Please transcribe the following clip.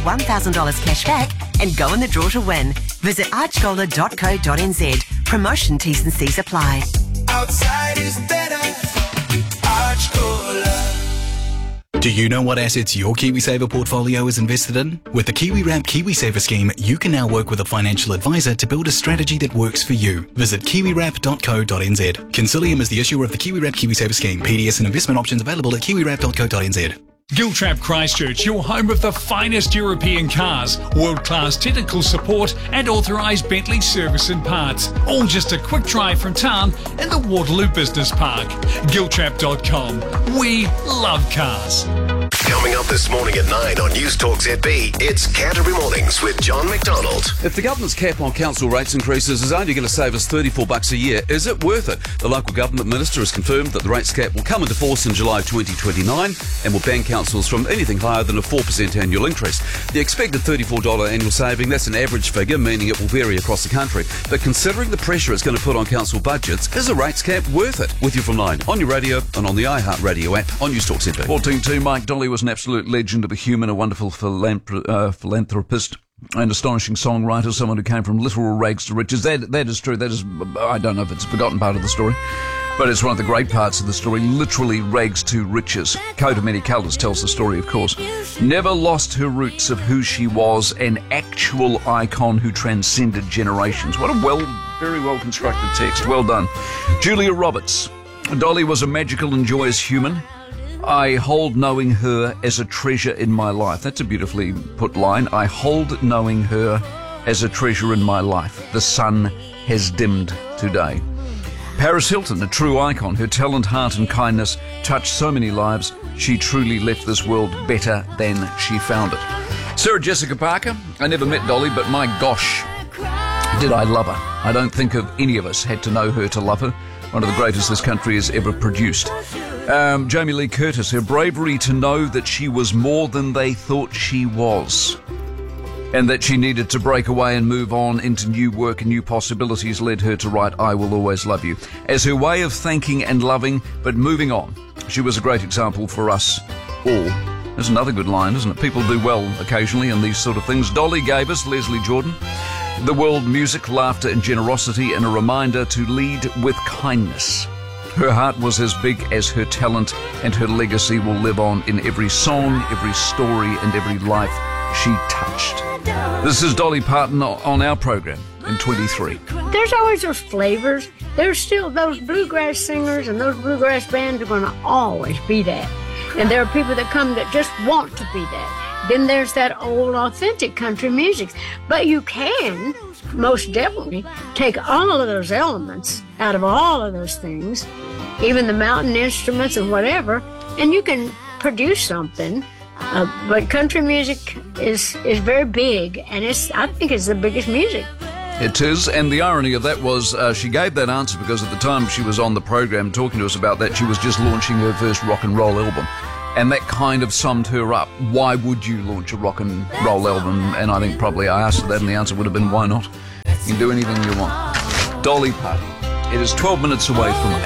$1,000 cash back and go in the draw to win. Visit archcola.co.nz. Promotion T's and C's apply. Outside is better. Arch Cola. Do you know what assets your KiwiSaver portfolio is invested in? With the KiwiWrap KiwiSaver scheme, you can now work with a financial advisor to build a strategy that works for you. Visit kiwiwrap.co.nz. Consilium is the issuer of the KiwiWrap KiwiSaver scheme. PDS and investment options available at kiwiwrap.co.nz. Giltrap Christchurch, your home of the finest European cars, world-class technical support and authorised Bentley service and parts. All just a quick drive from town in the Waterloo Business Park. Giltrap.com. We love cars. Coming up this morning at 9 on News Talk ZB, it's Canterbury Mornings with John McDonald. If the government's cap on council rates increases is only going to save us $34 a year, is it worth it? The local government minister has confirmed that the rates cap will come into force in July 2029 and will ban councils from anything higher than a 4% annual increase. The expected $34 annual saving, that's an average figure, meaning it will vary across the country. But considering the pressure it's going to put on council budgets, is a rates cap worth it? With you from 9 on your radio and on the iHeartRadio app on News Talk ZB. 14-2, Mike Dolly was an absolute legend of a human, a wonderful philanthropist, an astonishing songwriter, someone who came from literal rags to riches. That is true. That is, I don't know if it's a forgotten part of the story, but it's one of the great parts of the story. Literally rags to riches. Coat of many colours tells the story, of course. Never lost her roots of who she was, an actual icon who transcended generations. What a very well constructed text. Well done. Julia Roberts. Dolly was a magical and joyous human. I hold knowing her as a treasure in my life. That's a beautifully put line. I hold knowing her as a treasure in my life. The sun has dimmed today. Paris Hilton, a true icon. Her talent, heart and kindness touched so many lives. She truly left this world better than she found it. Sarah Jessica Parker. I never met Dolly, but my gosh, did I love her. I don't think of any of us had to know her to love her. One of the greatest this country has ever produced. Jamie Lee Curtis, her bravery to know that she was more than they thought she was, and that she needed to break away and move on into new work and new possibilities led her to write I Will Always Love You as her way of thanking and loving, but moving on. She was a great example for us all. There's another good line, isn't it? People do well occasionally in these sort of things. Dolly gave us, Leslie Jordan, the world music, laughter and generosity, and a reminder to lead with kindness. Her heart was as big as her talent, and her legacy will live on in every song, every story, and every life she touched. This is Dolly Parton on our program in 23. There's always those flavors. There's still those bluegrass singers, and those bluegrass bands are going to always be that. And there are people that come that just want to be that. Then there's that old, authentic country music. But you can, most definitely, take all of those elements out of all of those things, even the mountain instruments and whatever, and you can produce something. But country music is very big, and I think it's the biggest music. It is, and the irony of that was she gave that answer because at the time she was on the program talking to us about that, she was just launching her first rock and roll album. And that kind of summed her up. Why would you launch a rock and roll album? And I think probably I asked her that, and the answer would have been, why not? You can do anything you want. Dolly Parton. It is 12 minutes away from 8.